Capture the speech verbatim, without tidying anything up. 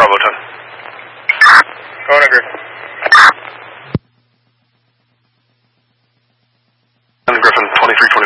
Bravo ten. Going to Griffin. And Griffin, twenty-three twenty.